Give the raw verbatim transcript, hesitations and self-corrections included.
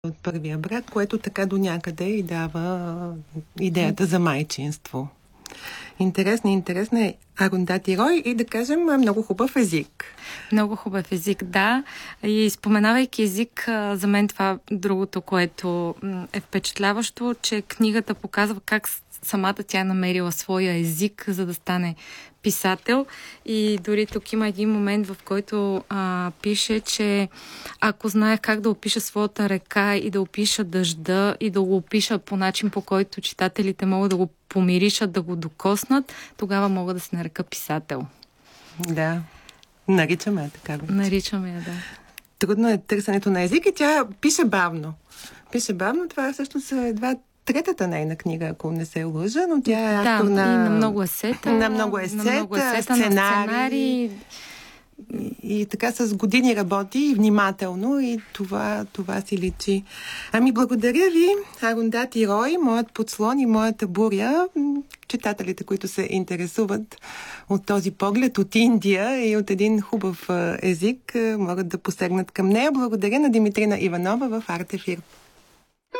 от първия брак, което така до някъде и дава идеята за майчинство. Интересна, интересна е Арундати Рой и да кажем много хубав език. Много хубав език, да. И споменавайки език, за мен това другото, което е впечатляващо, че книгата показва как самата тя е намерила своя език, за да стане писател. И дори тук има един момент, в който а, пише, че ако знаех как да опиша своята река и да опиша дъжда и да го опиша по начин, по който читателите могат да го помиришат, да го докоснат, тогава мога да се нарека писател. Да, наричаме я така. Вече. Наричаме я, да. Трудно е търсенето на език и тя пише бавно. Пише бавно, това всъщност е едва третата нейна книга, ако не се лъжа, но тя е автор да, на... на много есета. На много есета, на много есета сценари. На сценари. И, и така с години работи и внимателно и това, това си личи. Ами благодаря ви, Арундати Рой, моят подслон и моята буря. Читателите, които се интересуват от този поглед от Индия и от един хубав език, могат да посегнат към нея. Благодаря на Димитрина Иванова в Арт Ефир.